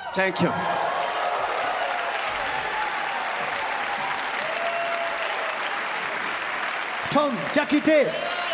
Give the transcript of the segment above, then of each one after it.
Thank you. Tom Jakite.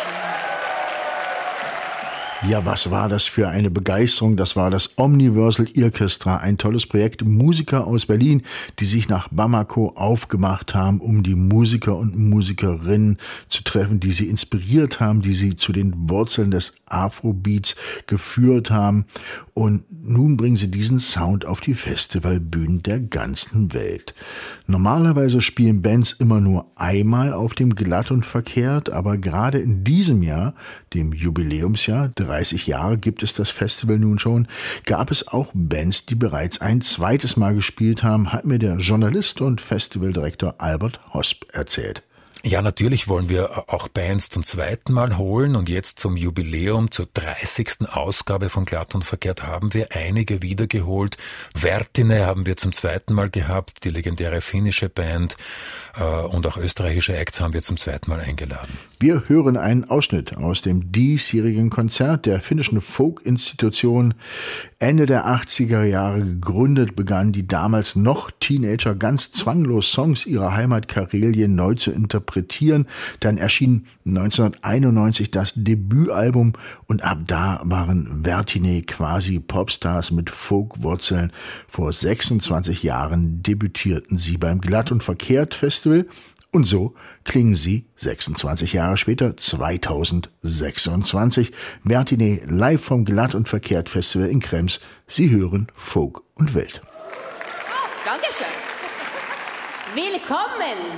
Ja, was war das für eine Begeisterung? Das war das Omniversal Orchestra, ein tolles Projekt. Musiker aus Berlin, die sich nach Bamako aufgemacht haben, um die Musiker und Musikerinnen zu treffen, die sie inspiriert haben, die sie zu den Wurzeln des Afrobeats geführt haben. Und nun bringen sie diesen Sound auf die Festivalbühnen der ganzen Welt. Normalerweise spielen Bands immer nur einmal auf dem Glatt und Verkehrt, aber gerade in diesem Jahr, dem Jubiläumsjahr, 30 Jahre gibt es das Festival nun schon, gab es auch Bands, die bereits ein zweites Mal gespielt haben, hat mir der Journalist und Festivaldirektor Albert Hosp erzählt. Ja, natürlich wollen wir auch Bands zum zweiten Mal holen und jetzt zum Jubiläum, zur 30. Ausgabe von Glatt und Verkehrt haben wir einige wiedergeholt. Vertine haben wir zum zweiten Mal gehabt, die legendäre finnische Band, und auch österreichische Acts haben wir zum zweiten Mal eingeladen. Wir hören einen Ausschnitt aus dem diesjährigen Konzert der finnischen Folk-Institution. Ende der 80er Jahre gegründet, begannen die damals noch Teenager ganz zwanglos Songs ihrer Heimat Karelien neu zu interpretieren. Dann erschien 1991 das Debütalbum und ab da waren Vertine quasi Popstars mit Folkwurzeln. Vor 26 Jahren debütierten sie beim Glatt und Verkehrt Festival. Und so klingen sie 26 Jahre später, 2026. Vertine live vom Glatt und Verkehrt Festival in Krems. Sie hören Folk und Welt. Dankeschön. Willkommen.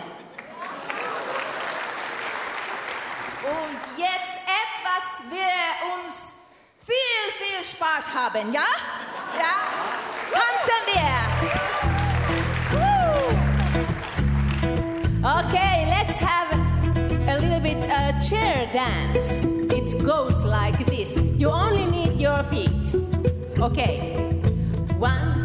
Und jetzt etwas, wir uns viel Spaß haben, ja? Ja? Tanzen wir. Okay, let's have a little bit chair dance. It goes like this. You only need your feet. Okay. 1,